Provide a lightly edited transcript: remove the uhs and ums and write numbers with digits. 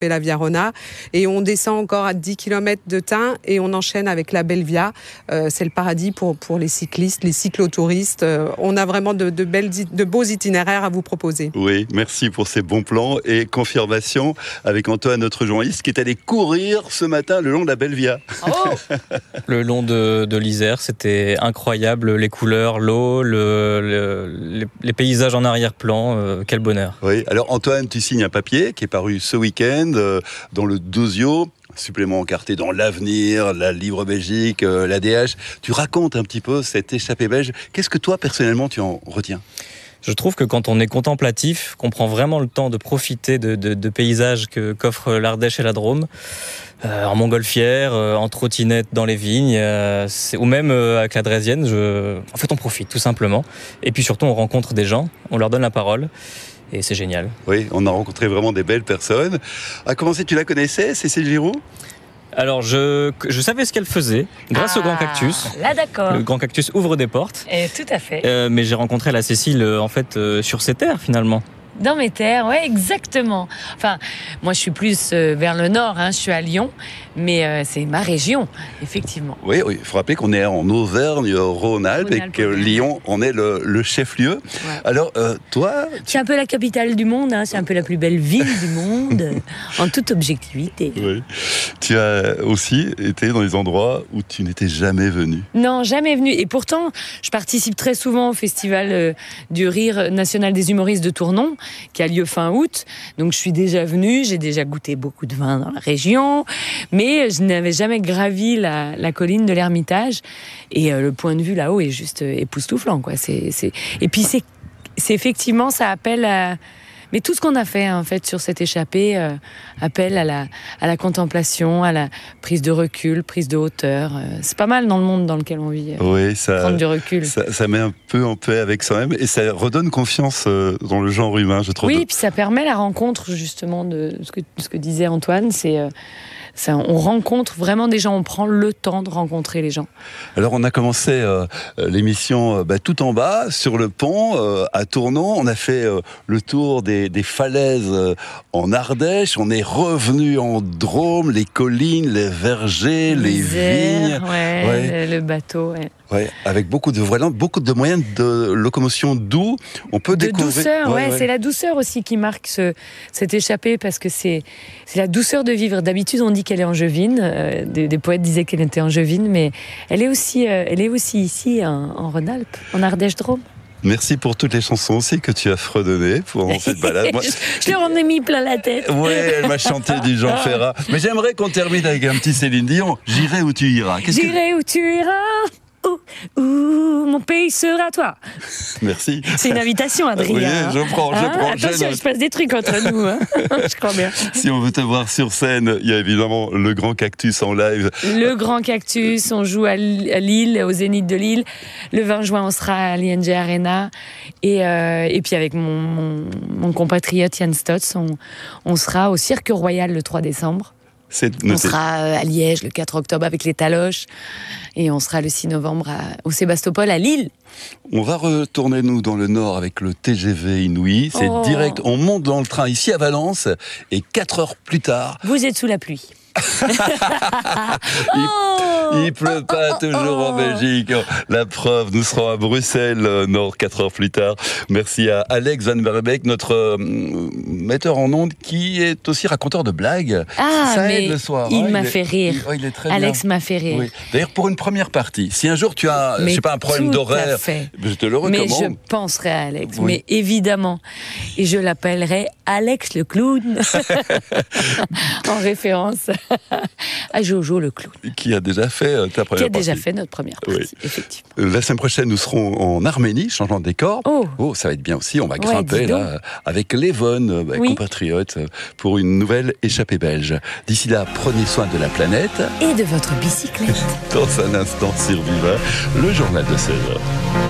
et la Via Rona. Et on descend encore à 10 km de Tain et on enchaîne avec la Belle Via. C'est le paradis pour les cyclistes, les cyclotouristes. On a vraiment de beaux itinéraires à vous proposer. Oui, merci pour ces bons plans et confirmation avec Antoine, notre journaliste, qui est allé courir ce matin le long de la Belle Via. Oh le long de l'Isère, c'était incroyable. Les couleurs, l'eau, les paysages en arrière-plan. Quel bonheur. Oui, alors Antoine, tu signes un papier qui est paru ce week-end dans le Dosio, supplément encarté dans l'Avenir, la Livre Belgique, l'ADH. Tu racontes un petit peu cette échappée belge. Qu'est-ce que toi, personnellement, tu en retiens ? Je trouve que quand on est contemplatif, qu'on prend vraiment le temps de profiter de paysages qu'offrent l'Ardèche et la Drôme, en montgolfière, en trottinette dans les vignes, ou même avec la Draisienne, en fait on profite tout simplement. Et puis surtout on rencontre des gens, on leur donne la parole. Et c'est génial. Oui, on a rencontré vraiment des belles personnes. À commencer, tu la connaissais, Cécile Giroux ? Alors, je savais ce qu'elle faisait grâce au Grand Cactus. Là, d'accord. Le Grand Cactus ouvre des portes. Tout à fait. Mais j'ai rencontré la Cécile, en fait, sur ses terres, finalement. Dans mes terres, ouais, exactement. Enfin, moi, je suis plus vers le nord, je suis à Lyon, mais c'est ma région, effectivement. Oui, il faut rappeler qu'on est en Auvergne-Rhône-Alpes et que Lyon en est le chef-lieu. Ouais. Alors, toi... C'est un peu la capitale du monde, c'est un peu la plus belle ville du monde, en toute objectivité. Oui. Tu as aussi été dans des endroits où tu n'étais jamais venu. Non, jamais venu. Et pourtant, je participe très souvent au festival du Rire National des Humoristes de Tournon, qui a lieu fin août. Donc je suis déjà venue, j'ai déjà goûté beaucoup de vin dans la région, mais je n'avais jamais gravi la colline de l'Ermitage. Et le point de vue là-haut est juste époustouflant, quoi. Et puis c'est effectivement, ça appelle à... Mais tout ce qu'on a fait, en fait, sur cette échappée appelle à la contemplation, à la prise de recul, prise de hauteur. C'est pas mal dans le monde dans lequel on vit. Oui, prendre du recul. Ça met un peu en paix avec soi-même et ça redonne confiance dans le genre humain, je trouve. Oui, puis ça permet la rencontre, justement, de ce que disait Antoine. On rencontre vraiment des gens, on prend le temps de rencontrer les gens. Alors on a commencé l'émission tout en bas, sur le pont, à Tournon. On a fait le tour des falaises en Ardèche. On est revenu en Drôme, les collines, les vergers, les vignes. Ouais. Le bateau, ouais. Ouais, avec beaucoup de voilants, beaucoup de moyens de locomotion doux. On peut découvrir. Douceur, ouais. C'est la douceur aussi qui marque cette échappée, parce que c'est la douceur de vivre. D'habitude, on dit qu'elle est angevine. Des poètes disaient qu'elle était angevine, mais elle est aussi ici en Rhône-Alpes, en Ardèche-Drôme. Merci pour toutes les chansons aussi que tu as fredonnées pendant cette balade. Moi, je leur en ai mis plein la tête. Oui, elle m'a chanté du Jean Ferrat. Mais j'aimerais qu'on termine avec un petit Céline Dion. J'irai où tu iras. J'irai où tu iras. Où mon pays sera toi. Merci. C'est une invitation, Adrien. Oui, je prends. Attention, il se passe des trucs entre nous. Je crois bien. Si on veut te voir sur scène, il y a évidemment le Grand Cactus en live. Le Grand Cactus, on joue à Lille, au Zénith de Lille. Le 20 juin, on sera à l'ING Arena. Et puis avec mon compatriote Yann Stotz, on sera au Cirque Royal le 3 décembre. On sera à Liège le 4 octobre avec les Taloches et on sera le 6 novembre au Sébastopol à Lille. On va retourner nous dans le nord avec le TGV Inouï. C'est direct, on monte dans le train ici à Valence et 4 heures plus tard... Vous êtes sous la pluie. Il pleut pas toujours en Belgique. La preuve, nous serons à Bruxelles, nord, 4 heures plus tard. Merci à Alex Van Verbeek, notre metteur en ondes, qui est aussi raconteur de blagues. Ça mais aide le soir. Il m'a fait rire. Il est très Alex bien. m'a fait rire. Oui. D'ailleurs, pour une première partie, si un jour tu as, je sais pas, un problème d'horaire, je te le recommande. Mais je penserai à Alex, mais évidemment. Et je l'appellerai Alex le clown. En référence à Jojo le clown. Qui a déjà fait ta première partie. Qui a déjà fait notre première partie, effectivement. La semaine prochaine, nous serons en Arménie, changeant de décor. Oh, ça va être bien aussi. On va grimper là, avec l'Evonne, compatriote, pour une nouvelle échappée belge. D'ici là, prenez soin de la planète. Et de votre bicyclette. Dans un instant sur Viva, le journal de 16h.